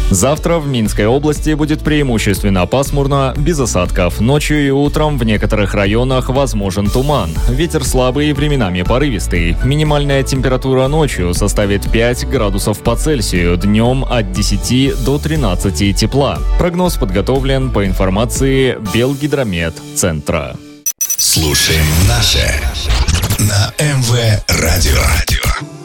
Завтра в Минской области будет преимущественно пасмурно, без осадков. Ночью и утром в некоторых районах возможен туман. Ветер слабый и временами порывистый. Минимальная температура ночью составит 5 градусов по Цельсию, днем от 10 до 13 тепла. Прогноз подготовлен по информации Белгидромет-центра. Слушаем наше на МВ Радио.